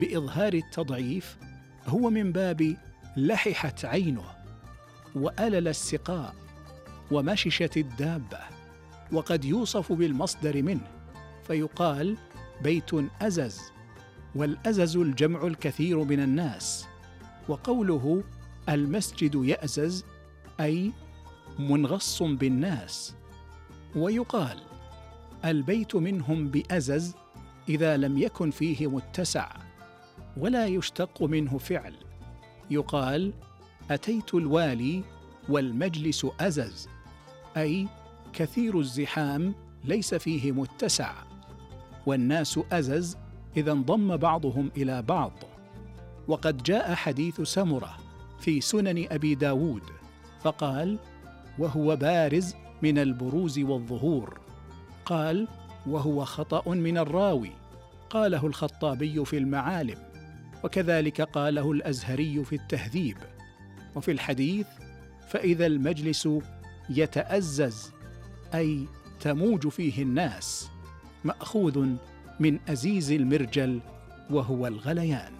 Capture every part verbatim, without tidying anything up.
بإظهار التضعيف هو من باب لححت عينه وألل السقاء ومششت الدابة، وقد يوصف بالمصدر منه فيقال بيت أزز، والأزز الجمع الكثير من الناس. وقوله المسجد يأزز أي منغص بالناس. ويقال البيت منهم بأزز إذا لم يكن فيه متسع، ولا يشتق منه فعل. يقال أتيت الوالي والمجلس أزز أي كثير الزحام ليس فيه متسع، والناس أزز إذا انضم بعضهم إلى بعض. وقد جاء حديث سمرة في سنن أبي داود فقال وهو بارز من البروز والظهور، قال وهو خطأ من الراوي، قاله الخطابي في المعالم، وكذلك قاله الأزهري في التهذيب. وفي الحديث فإذا المجلس يتأزز أي تموج فيه الناس، مأخوذ من أزيز المرجل وهو الغليان.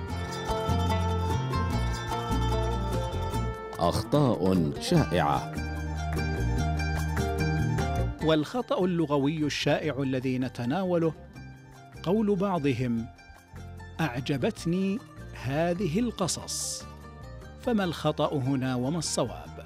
أخطاء شائعة. والخطأ اللغوي الشائع الذي نتناوله قول بعضهم أعجبتني هذه القصص. فما الخطأ هنا وما الصواب؟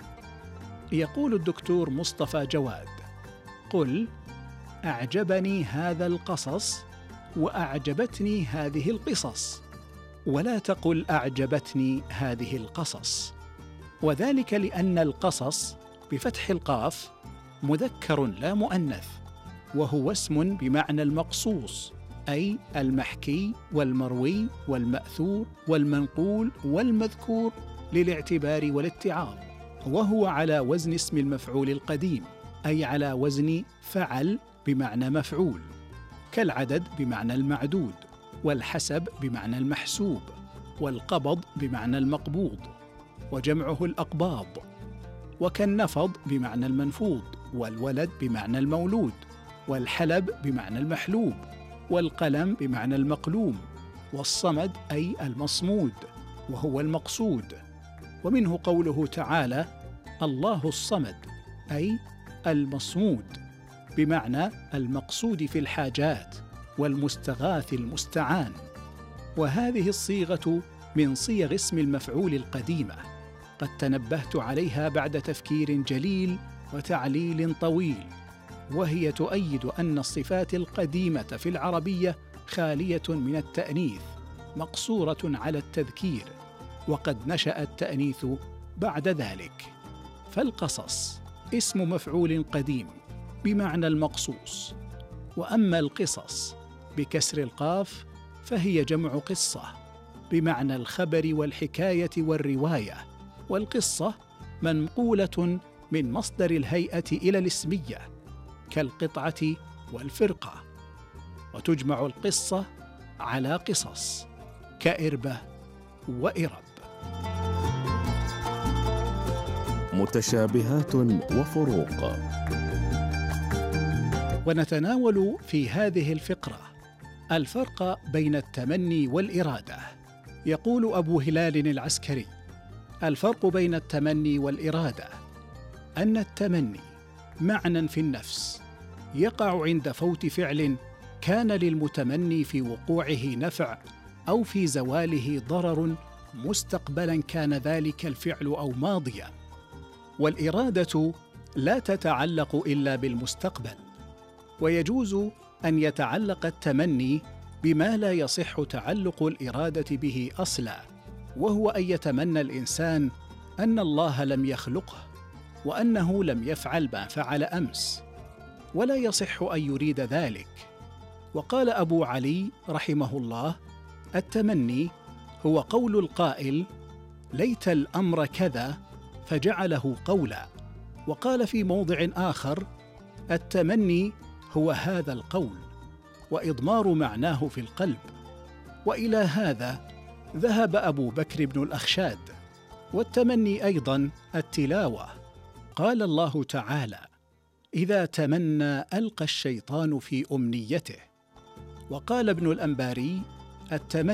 يقول الدكتور مصطفى جواد قل أعجبني هذا القصص وأعجبتني هذه القصص، ولا تقل أعجبتني هذه القصص، وذلك لأن القصص بفتح القاف مذكر لا مؤنث، وهو اسم بمعنى المقصوص أي المحكي والمروي والمأثور والمنقول والمذكور للاعتبار والاتعاظ، وهو على وزن اسم المفعول القديم أي على وزن فعل بمعنى مفعول، كالعدد بمعنى المعدود، والحسب بمعنى المحسوب، والقبض بمعنى المقبوض وجمعه الأقباض، وكالنفض بمعنى المنفوض، والولد بمعنى المولود، والحلب بمعنى المحلوب، والقلم بمعنى المقلوم، والصمد أي المصمود وهو المقصود. ومنه قوله تعالى الله الصمد أي المصمود بمعنى المقصود في الحاجات والمستغاث المستعان. وهذه الصيغة من صيغ اسم المفعول القديمة، قد تنبهت عليها بعد تفكير جليل وتعليل طويل، وهي تؤيد أن الصفات القديمة في العربية خالية من التأنيث مقصورة على التذكير، وقد نشأ التأنيث بعد ذلك. فالقصص اسم مفعول قديم بمعنى المقصوص، وأما القصص بكسر القاف فهي جمع قصة بمعنى الخبر والحكاية والرواية، والقصة منقولة من مصدر الهيئة إلى الاسمية كالقطعة والفرقة، وتجمع القصة على قصص كإربة وإرب. متشابهات وفروق. ونتناول في هذه الفقرة الفرق بين التمني والإرادة. يقول أبو هلال العسكري الفرق بين التمني والإرادة أن التمني معنى في النفس يقع عند فوت فعل كان للمتمني في وقوعه نفع أو في زواله ضرر مستقبلا كان ذلك الفعل أو ماضيا. والإرادة لا تتعلق إلا بالمستقبل، ويجوز أن يتعلق التمني بما لا يصح تعلق الإرادة به أصلا، وهو أن يتمنى الإنسان أن الله لم يخلقه وأنه لم يفعل ما فعل أمس، ولا يصح أن يريد ذلك. وقال أبو علي رحمه الله التمني هو قول القائل ليت الأمر كذا فجعله قولا. وقال في موضع آخر التمني هو هذا القول وإضمار معناه في القلب. وإلى هذا ذهب أبو بكر بن الأخشاد. والتمني أيضا التلاوة، قال الله تعالى إذا تمنى ألقى الشيطان في أمنيته. وقال ابن الأنباري التمني